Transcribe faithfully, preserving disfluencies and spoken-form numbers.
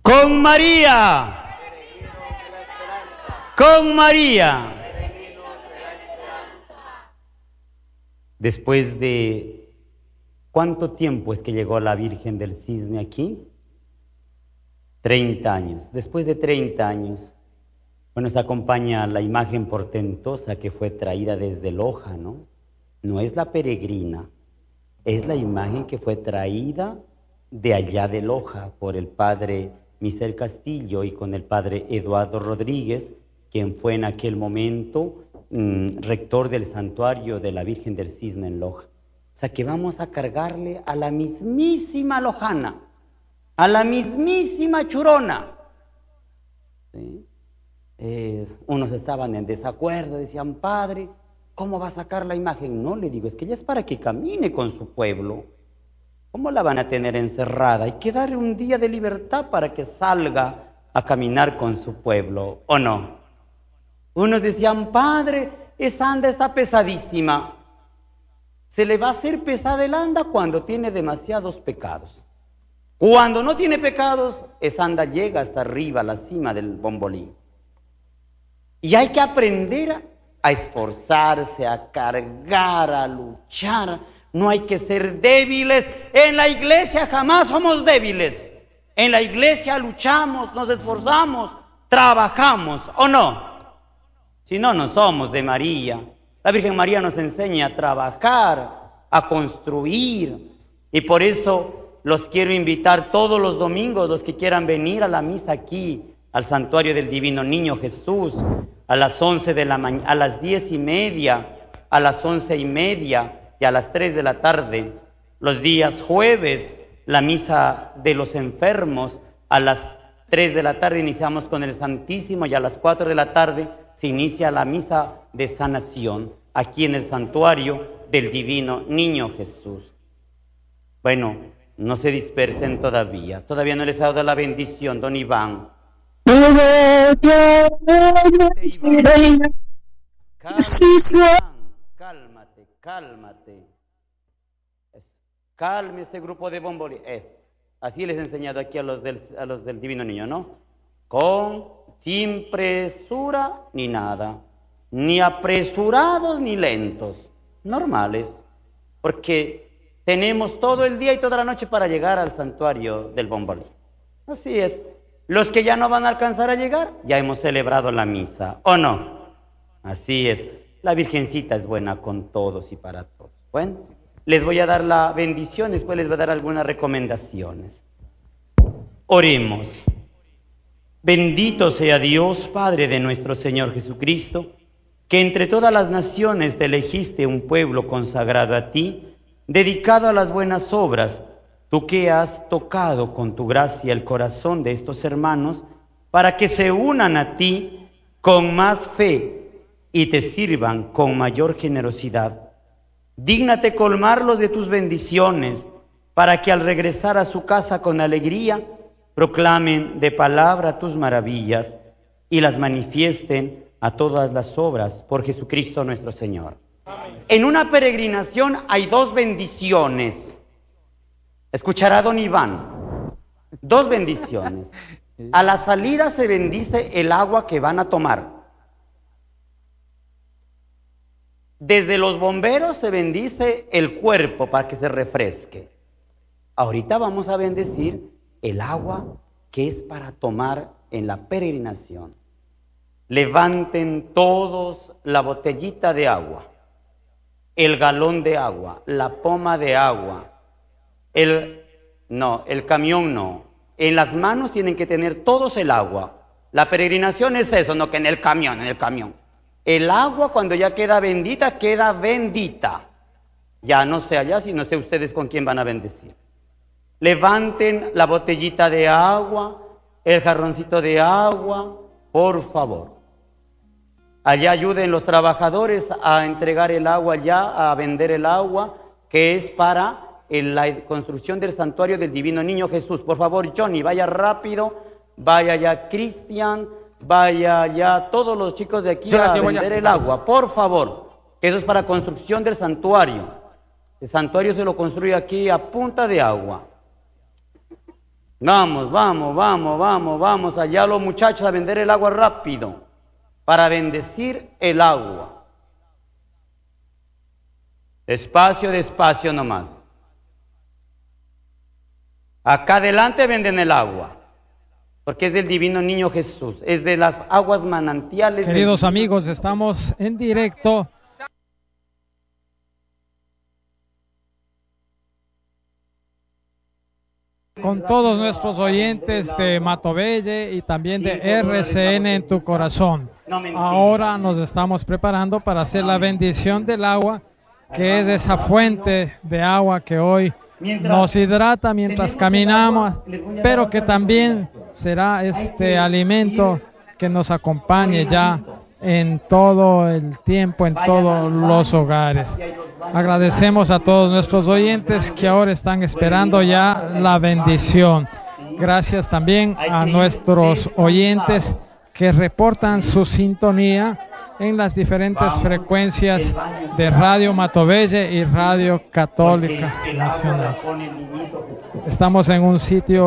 Con María. Con María. Después de ¿cuánto tiempo es que llegó la Virgen del Cisne aquí? treinta años. Después de treinta años, bueno, nos acompaña la imagen portentosa que fue traída desde Loja, ¿no? No es la peregrina, es la imagen que fue traída de allá de Loja por el padre Michel Castillo y con el padre Eduardo Rodríguez, quien fue en aquel momento mmm, rector del santuario de la Virgen del Cisne en Loja. O sea que vamos a cargarle a la mismísima lojana, a la mismísima churona. ¿Sí? Eh, unos estaban en desacuerdo, decían, padre, ¿cómo va a sacar la imagen? No, le digo, es que ella es para que camine con su pueblo. ¿Cómo la van a tener encerrada? Hay que darle un día de libertad para que salga a caminar con su pueblo, ¿o no? Unos decían, padre, esa anda está pesadísima. Se le va a hacer pesada el anda cuando tiene demasiados pecados. Cuando no tiene pecados, esa anda llega hasta arriba, a la cima del Bombolí. Y hay que aprender a, a esforzarse, a cargar, a luchar. No hay que ser débiles. En la iglesia jamás somos débiles. En la iglesia luchamos, nos esforzamos, trabajamos, ¿o no? Si no, no somos de María. La Virgen María nos enseña a trabajar, a construir. Y por eso los quiero invitar todos los domingos, los que quieran venir a la misa aquí, al Santuario del Divino Niño Jesús, a las once de la mañana, a las diez y media, a las once y media y a las tres de la tarde. Los días jueves, la misa de los enfermos, a las tres de la tarde iniciamos con el Santísimo y a las cuatro de la tarde se inicia la misa de sanación aquí en el Santuario del Divino Niño Jesús. Bueno, no se dispersen todavía, todavía no les ha dado la bendición, don Iván. Cálmate, cálmate. Calme ese grupo de Bombolí. Es. Así les he enseñado aquí a los del, a los del Divino Niño, ¿no? Con, sin presura ni nada. Ni apresurados ni lentos. Normales. Porque tenemos todo el día y toda la noche para llegar al santuario del Bombolí. Así es. Los que ya no van a alcanzar a llegar, ya hemos celebrado la misa, ¿o no? Así es. La Virgencita es buena con todos y para todos. Bueno, les voy a dar la bendición, después les voy a dar algunas recomendaciones. Oremos. Bendito sea Dios, Padre de nuestro Señor Jesucristo, que entre todas las naciones te elegiste un pueblo consagrado a ti, dedicado a las buenas obras. Tú que has tocado con tu gracia el corazón de estos hermanos para que se unan a ti con más fe y te sirvan con mayor generosidad. Dígnate colmarlos de tus bendiciones para que al regresar a su casa con alegría proclamen de palabra tus maravillas y las manifiesten a todas las obras por Jesucristo nuestro Señor. Amén. En una peregrinación hay dos bendiciones. Escuchará don Iván, dos bendiciones. A la salida se bendice el agua que van a tomar. Desde los bomberos se bendice el cuerpo para que se refresque. Ahorita vamos a bendecir el agua que es para tomar en la peregrinación. Levanten todos la botellita de agua, el galón de agua, la poma de agua. El, no, el camión no. En las manos tienen que tener todos el agua. La peregrinación es eso, no que en el camión, en el camión. El agua cuando ya queda bendita, queda bendita. Ya no sé allá, si no sé ustedes con quién van a bendecir. Levanten la botellita de agua, el jarroncito de agua, por favor. Allá ayuden los trabajadores a entregar el agua allá, a vender el agua, que es para en la construcción del santuario del Divino Niño Jesús. Por favor, Johnny, vaya rápido, vaya ya Cristian, vaya ya todos los chicos de aquí a vender el agua, por favor, que eso es para construcción del santuario. El santuario se lo construye aquí a punta de agua. Vamos, vamos, vamos, vamos, vamos allá los muchachos a vender el agua rápido para bendecir el agua. Despacio, despacio nomás. Acá adelante venden el agua, porque es del divino niño Jesús, es de las aguas manantiales. Queridos del... amigos, estamos en directo con todos nuestros oyentes de Matovelle y también de R C N en tu corazón. Ahora nos estamos preparando para hacer la bendición del agua, que es esa fuente de agua que hoy nos hidrata mientras caminamos, pero que también será este alimento que nos acompañe ya en todo el tiempo, en todos los hogares. Agradecemos a todos nuestros oyentes que ahora están esperando ya la bendición. Gracias también a nuestros oyentes que reportan su sintonía en las diferentes frecuencias de Radio Matovelle y Radio Católica Nacional. Estamos en un sitio